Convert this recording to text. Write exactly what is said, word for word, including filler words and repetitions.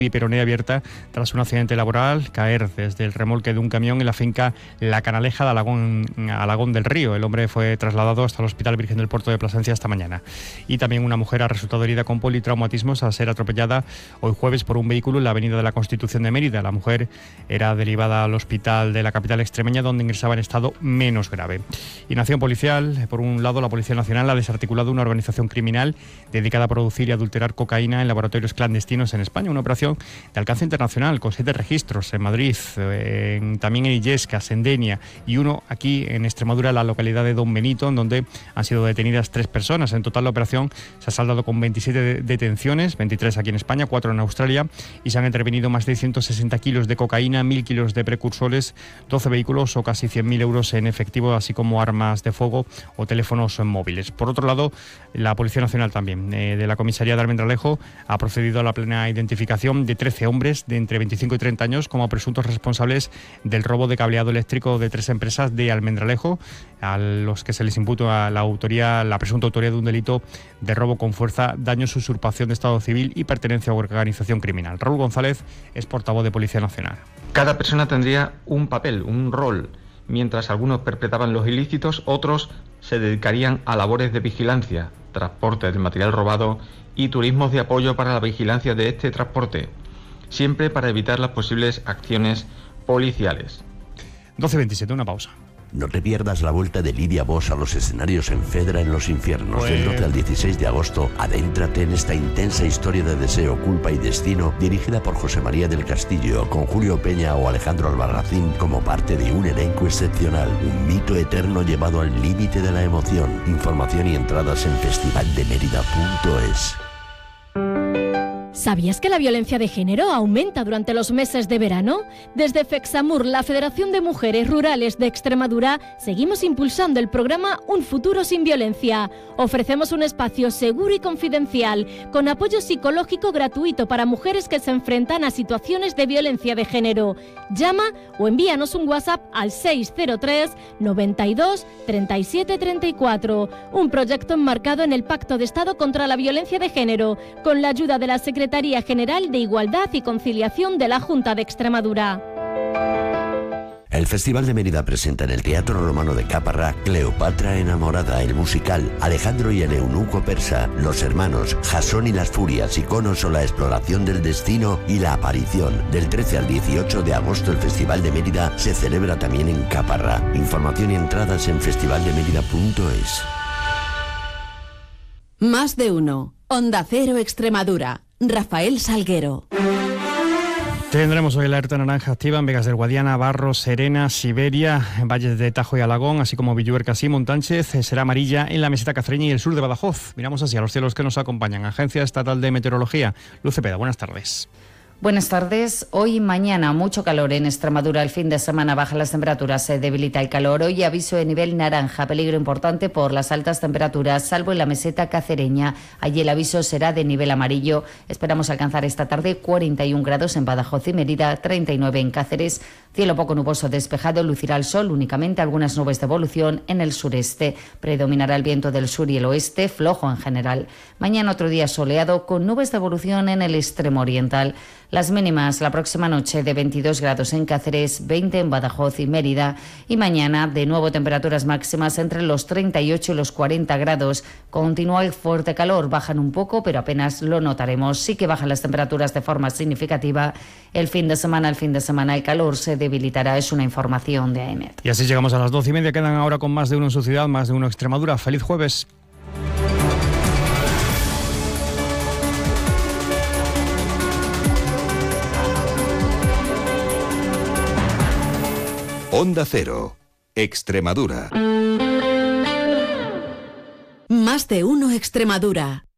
y peronea abierta tras un accidente laboral, caer desde el remolque de un camión en la finca La Canaleja de Alagón, Alagón del Río. El hombre fue trasladado hasta el Hospital Virgen del Puerto de Plasencia esta mañana. Y también una mujer ha resultado herida con politraumatismos al ser atropellada hoy jueves por un vehículo en la avenida de la Constitución de Mérida. La mujer era derivada al hospital de la capital extremeña, donde ingresaba en estado menos grave. Y Nación Policial, por un lado, la Policía Nacional ha desarticulado una organización criminal dedicada a producir y adulterar cocaína en laboratorios clandestinos en España, una operación de alcance internacional con siete registros en Madrid, en, también en Illesca, Sendenia y uno aquí en Extremadura, en la localidad de Don Benito, en donde han sido detenidas tres personas. En total la operación se ha saldado con veintisiete detenciones, veintitrés aquí en España, cuatro en Australia, y se han intervenido más de ciento sesenta kilos de cocaína, mil kilos de precursores, doce vehículos o casi cien mil euros en efectivo, así como armas de fuego o teléfonos móviles. Por otro lado, la Policía Nacional también, eh, de la comisaría de Almendralejo, ha procedido a la plena identificación de trece hombres de entre veinticinco y treinta años como presuntos responsables del robo de cableado eléctrico de tres empresas de Almendralejo, a los que se les imputa la autoría, la presunta autoría de un delito de robo con fuerza, daños, usurpación de estado civil y pertenencia a organización criminal. Raúl González es portavoz de Policía Nacional. Cada persona tendría un papel, un rol. Mientras algunos perpetraban los ilícitos, otros se dedicarían a labores de vigilancia, transporte del material robado y turismos de apoyo para la vigilancia de este transporte, siempre para evitar las posibles acciones policiales. doce veintisiete, una pausa. No te pierdas la vuelta de Lidia Bosch a los escenarios en Fedra en los Infiernos. Pues... Del doce al dieciséis de agosto, adéntrate en esta intensa historia de deseo, culpa y destino, dirigida por José María del Castillo, con Julio Peña o Alejandro Albarracín como parte de un elenco excepcional. Un mito eterno llevado al límite de la emoción. Información y entradas en festival de mérida punto es. ¿Sabías que la violencia de género aumenta durante los meses de verano? Desde FEXAMUR, la Federación de Mujeres Rurales de Extremadura, seguimos impulsando el programa Un Futuro Sin Violencia. Ofrecemos un espacio seguro y confidencial, con apoyo psicológico gratuito para mujeres que se enfrentan a situaciones de violencia de género. Llama o envíanos un WhatsApp al seis cero tres, noventa y dos, treinta y siete, treinta y cuatro. Un proyecto enmarcado en el Pacto de Estado contra la Violencia de Género, con la ayuda de la Secretaría Secretaría General de Igualdad y Conciliación de la Junta de Extremadura. El Festival de Mérida presenta en el Teatro Romano de Caparra Cleopatra enamorada, el musical, Alejandro y el eunuco persa, Los hermanos, Jasón y las furias, Iconos o la exploración del destino y la aparición. Del trece al dieciocho de agosto el Festival de Mérida se celebra también en Caparra. Información y entradas en festival de mérida punto es. Más de uno. Onda Cero Extremadura. Rafael Salguero. Tendremos hoy la alerta naranja activa en Vegas del Guadiana, Barros, Serena, Siberia, en valles de Tajo y Alagón, así como Villuercas y Montánchez. Será amarilla en la meseta cacereña y el sur de Badajoz. Miramos así a los cielos que nos acompañan. Agencia Estatal de Meteorología. Luz Cepeda, buenas tardes. Buenas tardes. Hoy y mañana mucho calor en Extremadura. El fin de semana bajan las temperaturas, se debilita el calor. Hoy aviso de nivel naranja, peligro importante por las altas temperaturas, salvo en la meseta cacereña. Allí el aviso será de nivel amarillo. Esperamos alcanzar esta tarde cuarenta y un grados en Badajoz y Mérida, treinta y nueve en Cáceres. Cielo poco nuboso despejado, lucirá el sol, únicamente algunas nubes de evolución en el sureste. Predominará el viento del sur y el oeste, flojo en general. Mañana otro día soleado con nubes de evolución en el extremo oriental. Las mínimas la próxima noche de veintidós grados en Cáceres, veinte en Badajoz y Mérida. Y mañana de nuevo temperaturas máximas entre los treinta y ocho y los cuarenta grados. Continúa el fuerte calor, bajan un poco pero apenas lo notaremos. Sí que bajan las temperaturas de forma significativa. El fin de semana, el fin de semana el calor se debilitará, es una información de A E M E T. Y así llegamos a las doce y media, quedan ahora con Más de Uno en su ciudad, Más de Uno Extremadura. Feliz jueves. Onda Cero, Extremadura. Más de Uno Extremadura.